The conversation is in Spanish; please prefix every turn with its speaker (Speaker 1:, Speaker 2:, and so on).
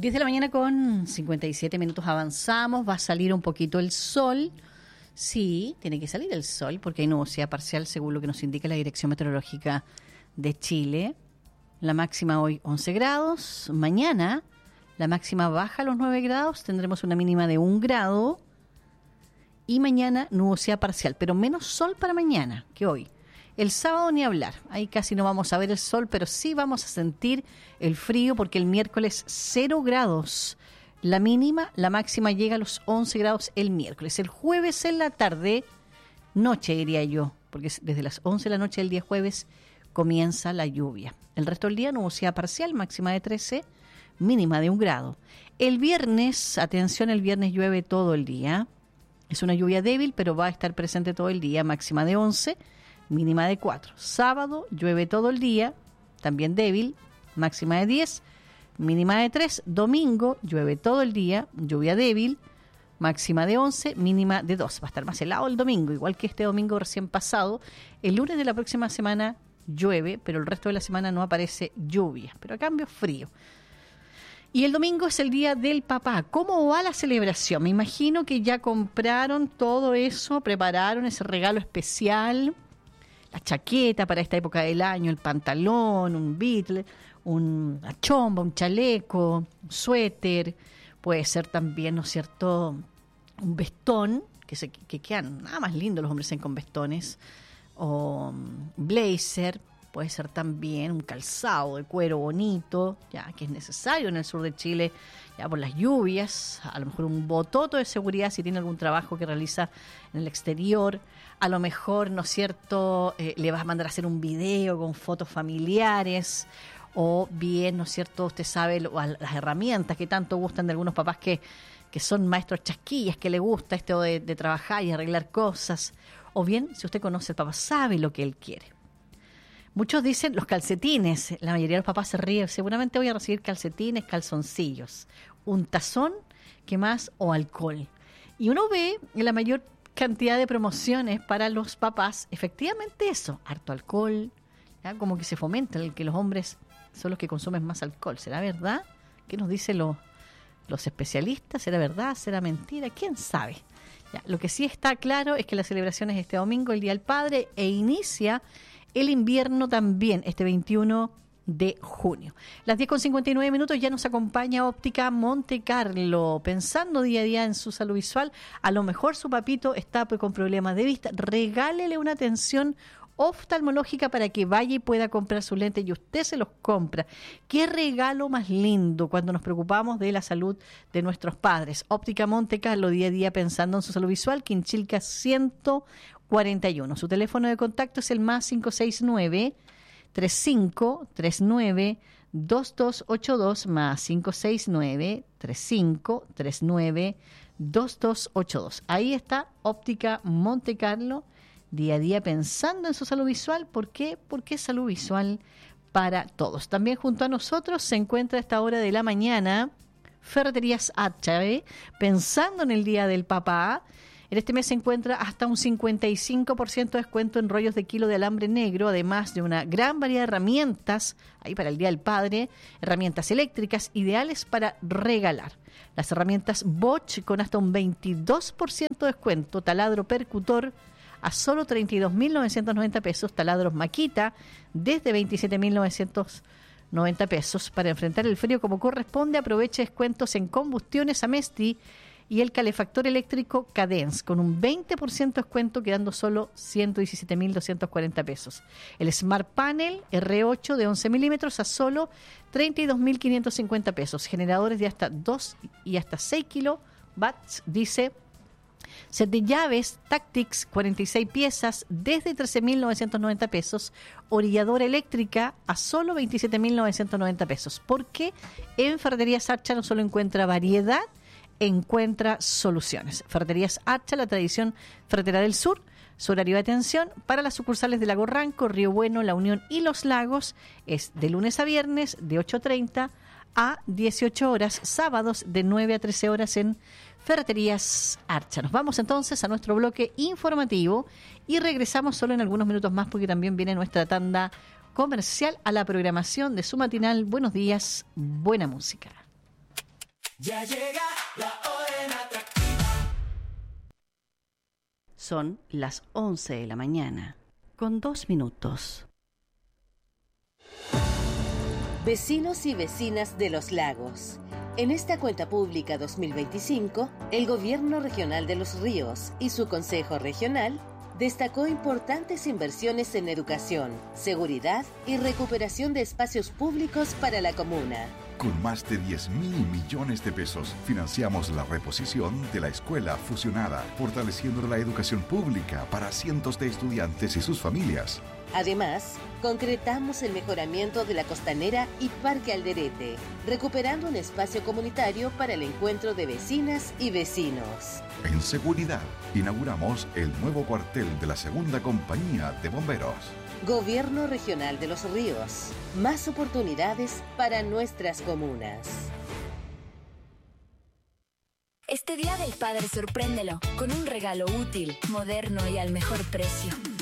Speaker 1: 10 de la mañana con 57 minutos avanzamos, va a salir un poquito el sol. Sí, tiene que salir el sol porque hay nubosidad parcial según lo que nos indica la Dirección Meteorológica de Chile. La máxima hoy 11 grados, mañana la máxima baja a los 9 grados, tendremos una mínima de 1 grado y mañana nubosidad parcial, pero menos sol para mañana que hoy. El sábado ni hablar, ahí casi no vamos a ver el sol, pero sí vamos a sentir el frío porque el miércoles 0 grados. La mínima, la máxima llega a los 11 grados el miércoles. El jueves en la tarde, noche diría yo, porque desde las 11 de la noche del día jueves comienza la lluvia. El resto del día nubosidad parcial, máxima de 13, mínima de 1 grado. El viernes, atención, el viernes llueve todo el día. Es una lluvia débil, pero va a estar presente todo el día, máxima de 11, mínima de 4. Sábado llueve todo el día, también débil, máxima de 10, mínima de 3. Domingo llueve todo el día, lluvia débil, máxima de 11, mínima de 2. Va a estar más helado el domingo, igual que este domingo recién pasado. El lunes de la próxima semana llueve, pero el resto de la semana no aparece lluvia, pero a cambio frío. Y el domingo es el día del papá. ¿Cómo va la celebración? Me imagino que ya compraron todo eso, prepararon ese regalo especial, la chaqueta para esta época del año, el pantalón, un Beatle, una chomba, un chaleco, un suéter, puede ser también, ¿no es cierto?, un vestón, que quedan nada más lindo los hombres con vestones, o blazer, puede ser también un calzado de cuero bonito, ya que es necesario en el sur de Chile, ya por las lluvias, a lo mejor un bototo de seguridad si tiene algún trabajo que realiza en el exterior, a lo mejor, ¿no es cierto?, le vas a mandar a hacer un video con fotos familiares, o bien, ¿no es cierto?, usted sabe las herramientas que tanto gustan de algunos papás que son maestros chasquillas, que le gusta esto de trabajar y arreglar cosas, o bien, si usted conoce al papá, sabe lo que él quiere. Muchos dicen los calcetines, la mayoría de los papás se ríen, seguramente voy a recibir calcetines, calzoncillos, un tazón, ¿qué más? O alcohol. Y uno ve en la mayor cantidad de promociones para los papás, efectivamente eso, harto alcohol, ¿ya? Como que se fomenta el que los hombres son los que consumen más alcohol. ¿Será verdad? ¿Qué nos dicen los especialistas? ¿Será verdad? ¿Será mentira? ¿Quién sabe? Ya, lo que sí está claro es que la celebración es este domingo, el Día del Padre, e inicia el invierno también, este 21 de junio. Las 10:59 ya nos acompaña Óptica Monte Carlo. Pensando día a día en su salud visual, a lo mejor su papito está con problemas de vista. Regálele una atención oftalmológica para que vaya y pueda comprar sus lentes y usted se los compra. Qué regalo más lindo cuando nos preocupamos de la salud de nuestros padres. Óptica Monte Carlo, día a día pensando en su salud visual, Quinchilca 141. Su teléfono de contacto es el más 569 3539 2282 más 569 3539 2282. Ahí está Óptica Monte Carlo, día a día pensando en su salud visual. ¿Por qué? Porque es salud visual para todos. También junto a nosotros se encuentra a esta hora de la mañana Ferreterías H, pensando en el Día del Papá. En este mes se encuentra hasta un 55% de descuento en rollos de kilo de alambre negro, además de una gran variedad de herramientas, ahí para el Día del Padre, herramientas eléctricas ideales para regalar. Las herramientas Bosch con hasta un 22% de descuento, taladro percutor a solo 32.990 pesos, taladros Makita desde 27.990 pesos. Para enfrentar el frío como corresponde, aproveche descuentos en combustiones Amesti y el calefactor eléctrico Cadence con un 20% de descuento, quedando solo 117.240 pesos. El Smart Panel R8 de 11 milímetros a solo 32.550 pesos. Generadores de hasta 2 y hasta 6 kilowatts, dice. Set de llaves Tactics 46 piezas desde 13.990 pesos. Orilladora eléctrica a solo 27.990 pesos. Porque en Ferreterías Archa no solo encuentra variedad, encuentra soluciones. Ferreterías Archa, la tradición ferretera del sur. Su horario de atención para las sucursales de Lago Ranco, Río Bueno, La Unión y Los Lagos es de lunes a viernes de 8:30 a 18 horas, sábados de 9 a 13 horas en Ferreterías Archa. Nos vamos entonces a nuestro bloque informativo y regresamos solo en algunos minutos más porque también viene nuestra tanda comercial a la programación de su matinal Buenos Días, Buena Música.
Speaker 2: Ya llega la hora en Atractiva.
Speaker 1: Son las 11 de la mañana, con 2 minutos.
Speaker 3: Vecinos y vecinas de Los Lagos. En esta cuenta pública 2025, el Gobierno Regional de Los Ríos y su Consejo Regional destacó importantes inversiones en educación, seguridad y recuperación de espacios públicos para la comuna.
Speaker 4: Con más de 10.000 millones de pesos, financiamos la reposición de la escuela fusionada, fortaleciendo la educación pública para cientos de estudiantes y sus familias.
Speaker 3: Además, concretamos el mejoramiento de la Costanera y Parque Alderete, recuperando un espacio comunitario para el encuentro de vecinas y vecinos.
Speaker 4: En seguridad, inauguramos el nuevo cuartel de la Segunda Compañía de Bomberos.
Speaker 3: Gobierno Regional de Los Ríos. Más oportunidades para nuestras comunas.
Speaker 5: Este Día del Padre sorpréndelo con un regalo útil, moderno y al mejor precio.